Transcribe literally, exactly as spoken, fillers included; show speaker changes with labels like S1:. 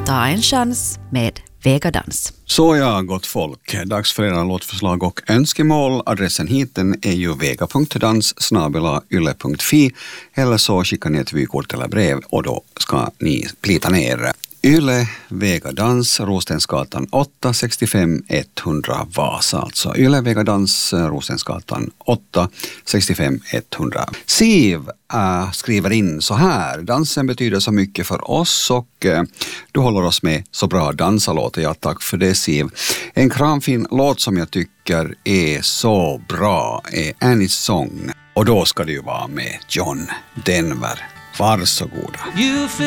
S1: Ta en chans med Vegadans.
S2: Så ja, gott folk. Dags för era låtförslag och önskemål. Adressen hiten är ju vega punkt dans snabel-a yle punkt fi eller så skickar ni ett vykort eller brev och då ska ni plita ner. Yle, Vegadans, Rostensgatan åtta, sextiofem etthundra Vasa. Alltså Yle, Vegadans, Rostensgatan åtta, sextiofem etthundra. Siv äh, skriver in så här. Dansen betyder så mycket för oss och äh, du håller oss med så bra dansalåter. Ja, tack för det, Siv. En kramfin låt som jag tycker är så bra är Annie's Song. Och då ska det ju vara med John Denver. Varsågoda.